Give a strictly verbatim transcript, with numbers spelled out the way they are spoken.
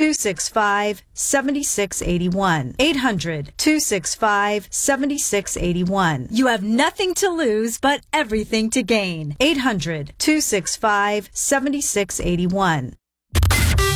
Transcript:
two six five, seven six eight one. eight hundred, two six five, seven six eight one. You have nothing to lose but everything to gain. eight hundred, two six five, seven six eight one.